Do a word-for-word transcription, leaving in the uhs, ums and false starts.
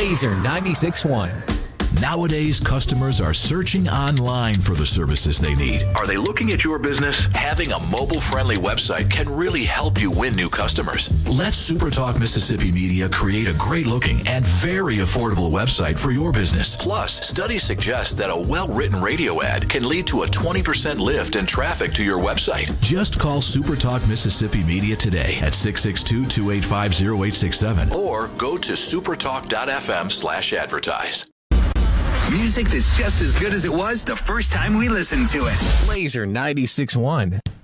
Laser ninety-six point one. Nowadays, customers are searching online for the services they need. Are they looking at your business? Having a mobile-friendly website can really help you win new customers. Let SuperTalk Mississippi Media create a great-looking and very affordable website for your business. Plus, studies suggest that a well-written radio ad can lead to a twenty percent lift in traffic to your website. Just call SuperTalk Mississippi Media today at six six two, two eight five, zero eight six seven or go to supertalk.fm slash advertise. Music that's just as good as it was the first time we listened to it. Laser ninety-six point one.